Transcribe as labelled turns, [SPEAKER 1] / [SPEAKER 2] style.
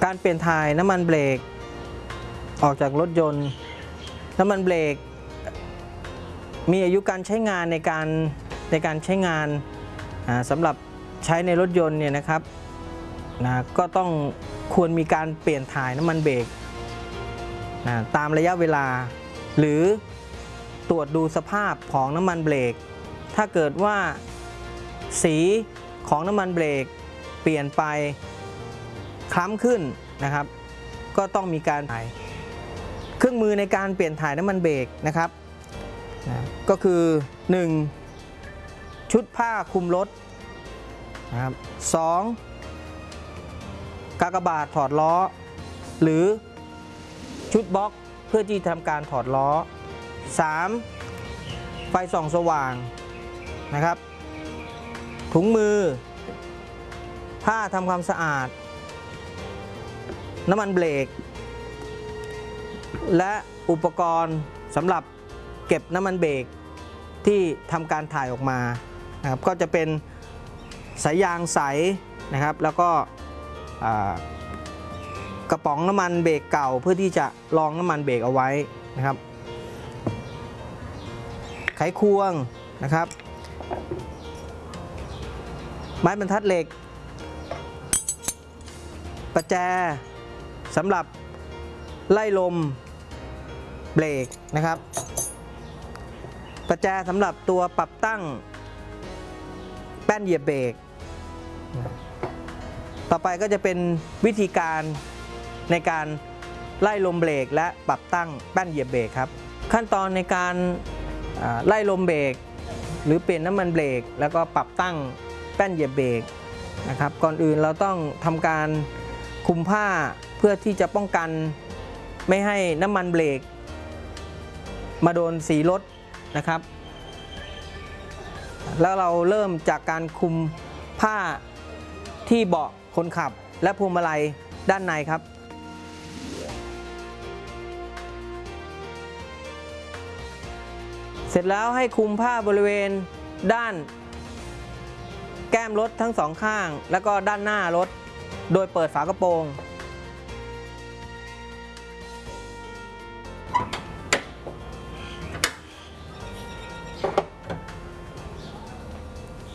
[SPEAKER 1] การเปลี่ยนถ่ายน้ำมันเบรกออกจากรถยนต์น้ำมันเบรกมีอายุการใช้งานในการใช้งานสำหรับใช้ในรถยนต์เนี่ยนะครับก็ต้องควรมีการเปลี่ยนถ่ายน้ำมันเบรกตามระยะเวลาหรือตรวจดูสภาพของน้ำมันเบรกถ้าเกิดว่าสีของน้ำมันเบรกเปลี่ยนไปคล้ำขึ้นนะครับก็ต้องมีการถ่ายเครื่องมือในการเปลี่ยนถ่ายน้ำมันเบรกนะครับก็คือ 1. ชุดผ้าคลุมรถนะครับ 2. กากบาทถอดล้อหรือชุดบล็อกเพื่อที่ทำการถอดล้อ 3. ไฟส่องสว่างนะครับถุงมือผ้าทำความสะอาดน้ำมันเบรกและอุปกรณ์สำหรับเก็บน้ำมันเบรกที่ทำการถ่ายออกมานะครับก็จะเป็นสายยางใสนะครับแล้วก็กระป๋องน้ำมันเบรกเก่าเพื่อที่จะรองน้ำมันเบรกเอาไว้นะครับไขควงนะครับไม้บรรทัดเหล็กประแจสำหรับไล่ลมเบรกนะครับประแจสำหรับตัวปรับตั้งแป้นเหยียบเบรกต่อไปก็จะเป็นวิธีการในการไล่ลมเบรกและปรับตั้งแป้นเหยียบเบรกครับขั้นตอนในการไล่ลมเบรกหรือเปลี่ยนน้ำมันเบรกแล้วก็ปรับตั้งแป้นเหยียบเบรกนะครับก่อนอื่นเราต้องทำการคลุมผ้าเพื่อที่จะป้องกันไม่ให้น้ำมันเบรกมาโดนสีรถนะครับแล้วเราเริ่มจากการคลุมผ้าที่เบาะคนขับและพวงมาลัยด้านในครับเสร็จแล้วให้คลุมผ้าบริเวณด้านแก้มรถทั้งสองข้างแล้วก็ด้านหน้ารถโดยเปิดฝากระโปรง